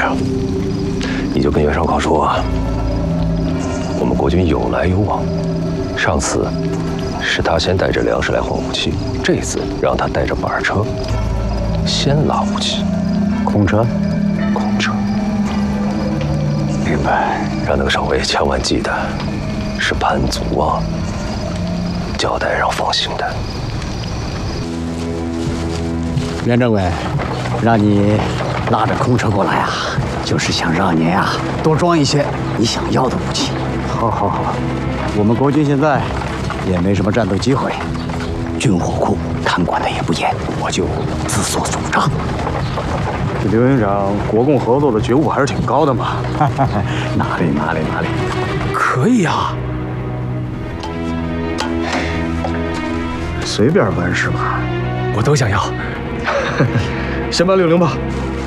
啊，你就跟袁绍刚说，我们国军有来有往，上次是他先带着粮食来换武器，这次让他带着板车先拉武器。 空车？ 空车。 明白。 让那个少尉千万记得，是潘祖望交代让放行的。 袁政委，让你拉着空车过来啊，就是想让您啊多装一些你想要的武器。好，好，好。我们国军现在也没什么战斗机会，军火库看管的也不严，我就自作主张。 这刘营长国共合作的觉悟还是挺高的嘛。 哪里？ 可以啊， 随便问是吧？ 我都想要。先办60吧。